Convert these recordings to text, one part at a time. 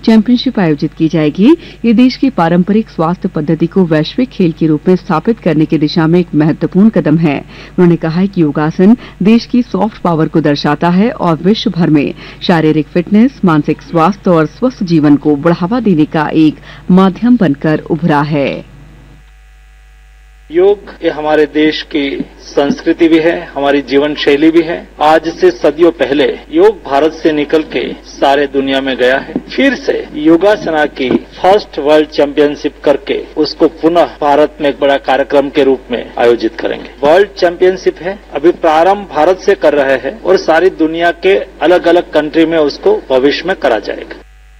Championship आयोजित की जाएगी। ये देश की पारंपरिक स्वास्थ्य पद्धति को वैश्विक खेल के रूप में स्थापित करने की दिशा में एक महत्वपूर्ण कदम है। उन्होंने कहा है कि योगासन देश की सॉफ्ट पावर को दर्शाता है और विश्व भर में शारीरिक फिटनेस, मानसिक स्वास्थ्य और स्वस्थ जीवन को बढ़ावा देने का एक माध्यम बनकर उभरा है। योग ये हमारे देश की संस्कृति भी है, हमारी जीवन शैली भी है। आज से सदियों पहले योग भारत से निकल के सारे दुनिया में गया है। फिर से योगासना की फर्स्ट वर्ल्ड चैंपियनशिप करके उसको पुनः भारत में एक बड़ा कार्यक्रम के रूप में आयोजित करेंगे। वर्ल्ड चैंपियनशिप है, अभी प्रारंभ भारत से कर रहे हैं और सारी दुनिया के अलग अलग कंट्री में उसको भविष्य में करा जाएगा।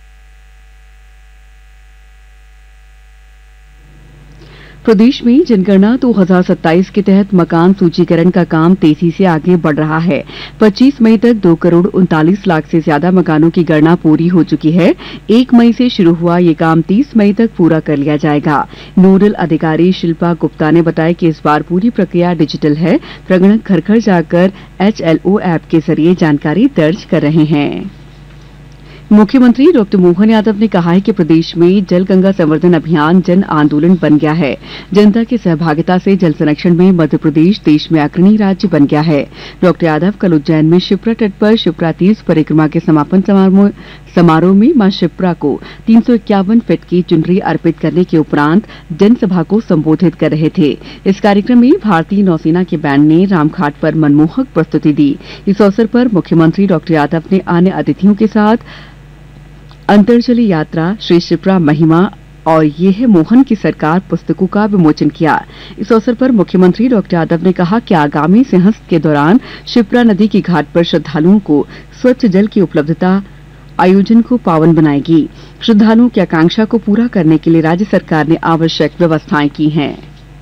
प्रदेश में जनगणना 2027 के तहत मकान सूचीकरण का काम तेजी से आगे बढ़ रहा है। 25 मई तक 2 करोड़ 39 लाख से ज्यादा मकानों की गणना पूरी हो चुकी है। 1 मई से शुरू हुआ ये काम 30 मई तक पूरा कर लिया जाएगा। नोडल अधिकारी शिल्पा गुप्ता ने बताया कि इस बार पूरी प्रक्रिया डिजिटल है। प्रगणक घर घर जाकर HLO ऐप के जरिए जानकारी दर्ज कर रहे हैं। मुख्यमंत्री डॉक्टर मोहन यादव ने कहा है कि प्रदेश में जल गंगा संवर्धन अभियान जन आंदोलन बन गया है। जनता की सहभागिता से जल संरक्षण में मध्य प्रदेश देश में अग्रणी राज्य बन गया है। डॉक्टर यादव कल उज्जैन में शिप्रा तट पर शिप्रा तीर्थ परिक्रमा के समापन समारोह में मां शिप्रा को 351 फीट की चुनरी अर्पित करने के उपरांत जनसभा को संबोधित कर रहे थे। इस कार्यक्रम में भारतीय नौसेना के बैंड ने रामघाट पर मनमोहक प्रस्तुति दी। इस अवसर पर मुख्यमंत्री डॉक्टर यादव ने अन्य अतिथियों के साथ अंतरजली यात्रा, श्री शिप्रा महिमा और ये है मोहन की सरकार पुस्तकों का विमोचन किया। इस अवसर पर मुख्यमंत्री डॉक्टर यादव ने कहा कि आगामी सिंहस्थ के दौरान शिप्रा नदी की घाट पर श्रद्धालुओं को स्वच्छ जल की उपलब्धता आयोजन को पावन बनाएगी। श्रद्धालुओं की आकांक्षा को पूरा करने के लिए राज्य सरकार ने आवश्यक व्यवस्थाएं की हैं।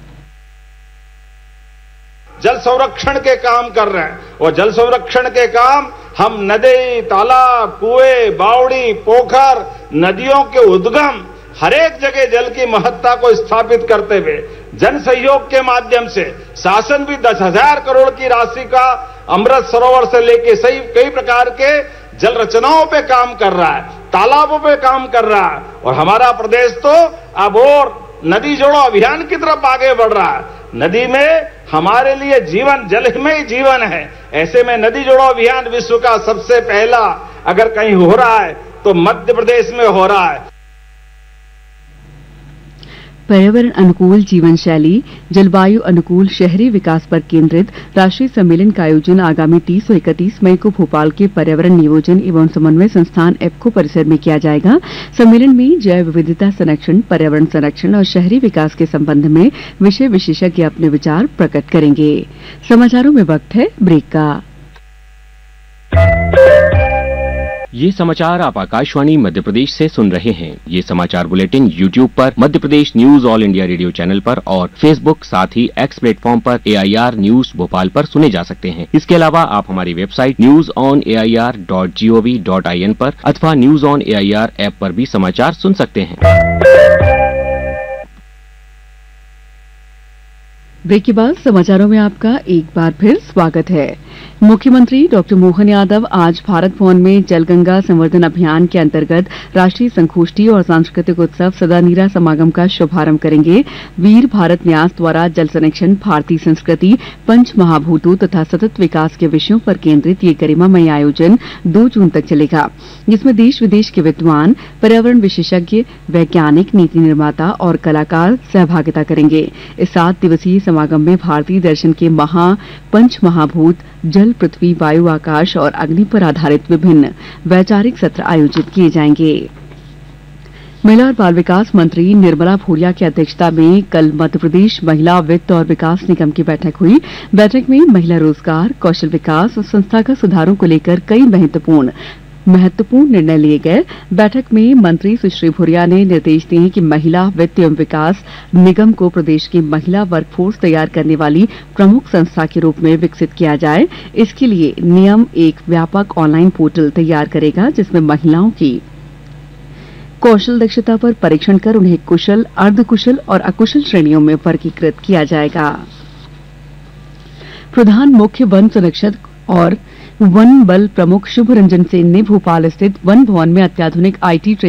जल संरक्षण के काम कर रहे हैं और जल संरक्षण के काम हम नदी, तालाब, कुएं, बावड़ी, पोखर, नदियों के उद्गम हर एक जगह जल की महत्ता को स्थापित करते हुए जन सहयोग के माध्यम से शासन भी 10,000 करोड़ की राशि का अमृत सरोवर से लेके सही कई प्रकार के जल रचनाओं पे काम कर रहा है, तालाबों पे काम कर रहा है और हमारा प्रदेश तो अब और नदी जोड़ो अभियान की तरफ आगे बढ़ रहा है। नदी में हमारे लिए जीवन, जल में ही जीवन है। ऐसे में नदी जोड़ो अभियान विश्व का सबसे पहला अगर कहीं हो रहा है तो मध्य प्रदेश में हो रहा है। पर्यावरण अनुकूल जीवन शैली, जलवायु अनुकूल शहरी विकास पर केंद्रित राष्ट्रीय सम्मेलन का आयोजन आगामी 30 और 31 मई को भोपाल के पर्यावरण नियोजन एवं समन्वय संस्थान एप्को परिसर में किया जाएगा। सम्मेलन में जैव विविधता संरक्षण, पर्यावरण संरक्षण और शहरी विकास के संबंध में विषय विशेषज्ञ अपने विचार प्रकट करेंगे। समाचारों में वक्त है ब्रेक का। ये समाचार आप आकाशवाणी मध्य प्रदेश से सुन रहे हैं। ये समाचार बुलेटिन YouTube पर Madhya Pradesh news all India radio channel पर और Facebook साथ ही X प्लेटफॉर्म पर AIR न्यूज भोपाल पर सुने जा सकते हैं। इसके अलावा आप हमारी वेबसाइट newsonair.gov.in पर अथवा न्यूज ऑन AIR ऐप पर भी समाचार सुन सकते हैं। ब्रेक के बाद समाचारों में आपका एक बार फिर स्वागत है। मुख्यमंत्री डॉक्टर मोहन यादव आज भारत भवन में जल गंगा संवर्धन अभियान के अंतर्गत राष्ट्रीय संगोष्ठी और सांस्कृतिक उत्सव सदानीरा समागम का शुभारंभ करेंगे। वीर भारत न्यास द्वारा जल संरक्षण, भारतीय संस्कृति, पंच महाभूतों तथा सतत विकास के विषयों पर केंद्रित ये गरिमामय आयोजन 2 जून तक चलेगा, जिसमें देश विदेश के विद्वान, पर्यावरण विशेषज्ञ, वैज्ञानिक, नीति निर्माता और कलाकार सहभागिता करेंगे। इस 7 दिवसीय समागम में भारतीय दर्शन के पंच महाभूत जल, पृथ्वी, वायु, आकाश और अग्नि पर आधारित विभिन्न वैचारिक सत्र आयोजित किए जाएंगे। महिला और बाल विकास मंत्री निर्मला भूरिया की अध्यक्षता में कल मध्य प्रदेश महिला वित्त और विकास निगम की बैठक हुई। बैठक में महिला रोजगार, कौशल विकास और संस्थागत सुधारों को लेकर कई महत्वपूर्ण निर्णय लिए गए। बैठक में मंत्री सुश्री भूरिया ने निर्देश दिए कि महिला वित्त एवं विकास निगम को प्रदेश की महिला वर्कफोर्स तैयार करने वाली प्रमुख संस्था के रूप में विकसित किया जाए। इसके लिए निगम एक व्यापक ऑनलाइन पोर्टल तैयार करेगा, जिसमें महिलाओं की कौशल दक्षता पर परीक्षण कर उन्हें कुशल, अर्धकुशल और अकुशल श्रेणियों में वर्गीकृत किया जाएगा। प्रधान मुख्य वन संरक्षक और वन बल प्रमुख शुभ रंजन सेन ने भोपाल स्थित वन भवन में अत्याधुनिक IT